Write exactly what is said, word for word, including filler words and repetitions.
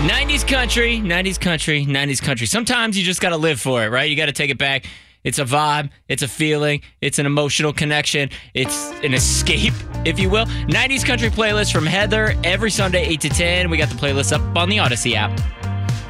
nineties country, nineties country, nineties country. Sometimes you just got to live for it, right? You got to take it back. It's a vibe. It's a feeling. It's an emotional connection. It's an escape, if you will. nineties country playlist from Heather every Sunday, eight to ten. We got the playlist up on the Odyssey app.